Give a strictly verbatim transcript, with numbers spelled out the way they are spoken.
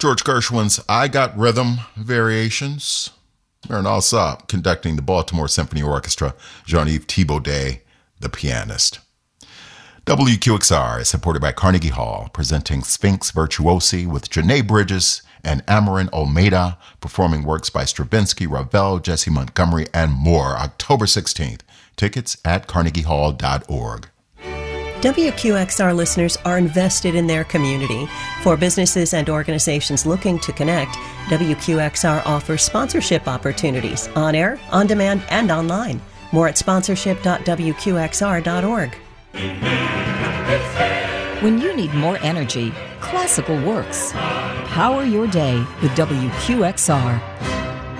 George Gershwin's I Got Rhythm Variations. Myrna Alsop conducting the Baltimore Symphony Orchestra, Jean-Yves Thibaudet, the pianist. W Q X R is supported by Carnegie Hall, presenting Sphinx Virtuosi with Janae Bridges and Amarin Olmeida, performing works by Stravinsky, Ravel, Jesse Montgomery, and more, October sixteenth. Tickets at carnegie hall dot org. W Q X R listeners are invested in their community. For businesses and organizations looking to connect, W Q X R offers sponsorship opportunities on air, on demand, and online. More at sponsorship dot w q x r dot org. When you need more energy, classical works. Power your day with W Q X R.